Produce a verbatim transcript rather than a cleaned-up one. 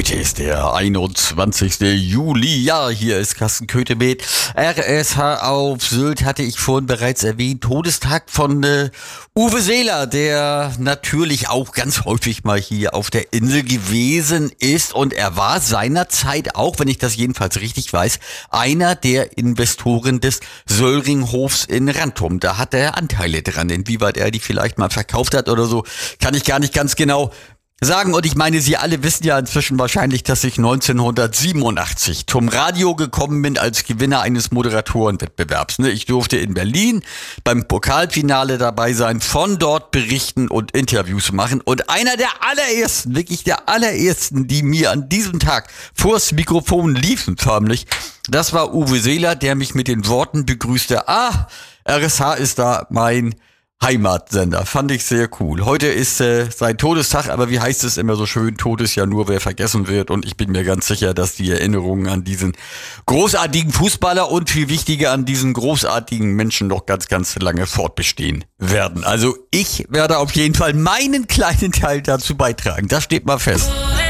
Heute ist der einundzwanzigste Juli. Ja, hier ist Carsten Köthe mit R S H auf Sylt, hatte ich vorhin bereits erwähnt. Todestag von äh, Uwe Seeler, der natürlich auch ganz häufig mal hier auf der Insel gewesen ist. Und er war seinerzeit auch, wenn ich das jedenfalls richtig weiß, einer der Investoren des Söllringhofs in Rantum. Da hat er Anteile dran. Inwieweit er die vielleicht mal verkauft hat oder so, kann ich gar nicht ganz genau sagen. Und ich meine, Sie alle wissen ja inzwischen wahrscheinlich, dass ich neunzehnhundertsiebenundachtzig zum Radio gekommen bin als Gewinner eines Moderatorenwettbewerbs. Ich durfte in Berlin beim Pokalfinale dabei sein, von dort berichten und Interviews machen. Und einer der allerersten, wirklich der allerersten, die mir an diesem Tag vors Mikrofon liefen förmlich, das war Uwe Seeler, der mich mit den Worten begrüßte: Ah, R S H ist da mein Heimatsender. Fand ich sehr cool. Heute ist äh, sein Todestag, aber wie heißt es immer so schön, Tod ist ja nur, wer vergessen wird. Und ich bin mir ganz sicher, dass die Erinnerungen an diesen großartigen Fußballer und viel wichtiger an diesen großartigen Menschen noch ganz, ganz lange fortbestehen werden. Also ich werde auf jeden Fall meinen kleinen Teil dazu beitragen. Das steht mal fest.